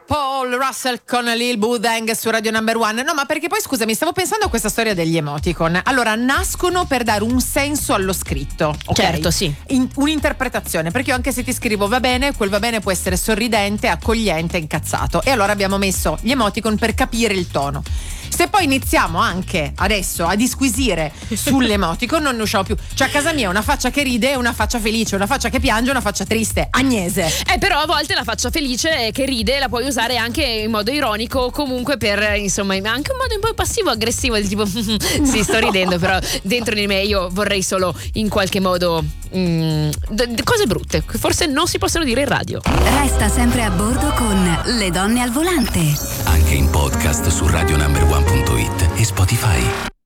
Paul Russell con Lil Budang su Radio Number One. No, ma perché poi scusami, stavo pensando a questa storia degli emoticon. Allora, nascono per dare un senso allo scritto, okay? Certo, sì. Un'interpretazione, perché io anche se ti scrivo va bene, quel va bene può essere sorridente, accogliente, incazzato. E allora abbiamo messo gli emoticon per capire il tono. Se poi iniziamo anche adesso a disquisire sull'emoticon, non ne usciamo più. Cioè, a casa mia una faccia che ride è una faccia felice, una faccia che piange è una faccia triste. Agnese. Però a volte la faccia felice che ride la puoi usare anche in modo ironico, comunque per, insomma, anche un modo un po' passivo-aggressivo, del tipo sì, sto ridendo, però dentro di me io vorrei solo in qualche modo cose brutte che forse non si possono dire in radio. Resta sempre a bordo con Le donne al volante. Anche in podcast su radionumber1.it e Spotify.